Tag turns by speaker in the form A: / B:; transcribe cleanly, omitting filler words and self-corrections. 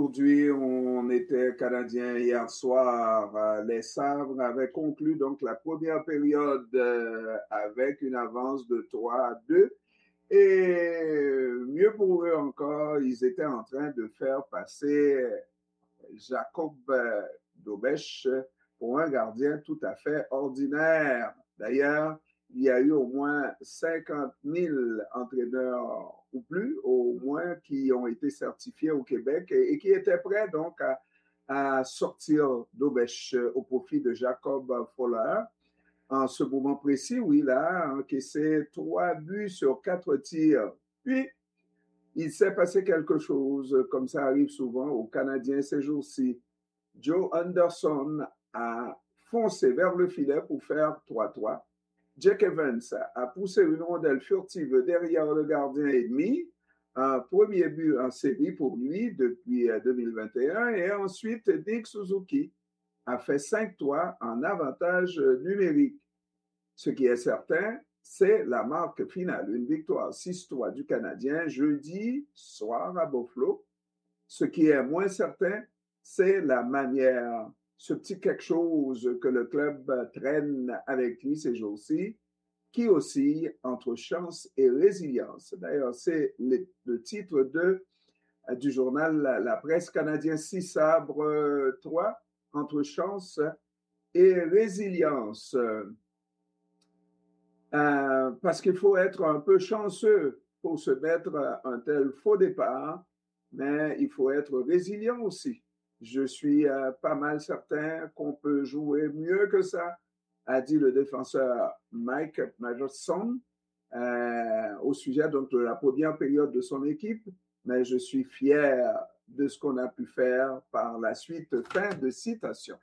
A: Aujourd'hui, on était Canadiens hier soir. Les Sabres avaient conclu donc la première période avec une avance de 3-2. Et mieux pour eux encore, ils étaient en train de faire passer Jacob Dobèche pour un gardien tout à fait ordinaire. D'ailleurs, il y a eu au moins 50 000 entraîneurs ou plus, au moins, qui ont été certifiés au Québec et qui étaient prêts donc à sortir Dobèche au profit de Jacob Fowler. En ce moment précis, où il a encaissé 3 buts sur 4 tirs. Puis, il s'est passé quelque chose, comme ça arrive souvent aux Canadiens ces jours-ci. Joe Anderson a foncé vers le filet pour faire 3-3. Jack Evans a poussé une rondelle furtive derrière le gardien ennemi. Un premier but en série pour lui depuis 2021. Et ensuite, Nick Suzuki a fait 5-3 en avantage numérique. Ce qui est certain, c'est la marque finale, une victoire 6-3 du Canadien jeudi soir à Buffalo. Ce qui est moins certain, c'est la manière, ce petit quelque chose que le club traîne avec lui ces jours-ci, qui oscille entre chance et résilience. D'ailleurs, c'est le titre du journal La Presse canadien 6 Sabres 3, entre chance et résilience. Parce qu'il faut être un peu chanceux pour se mettre un tel faux départ, mais il faut être résilient aussi. Je suis pas mal certain qu'on peut jouer mieux que ça, a dit le défenseur Mike Matheson au sujet donc, de la première période de son équipe, mais je suis fier de ce qu'on a pu faire par la suite. Fin de citation.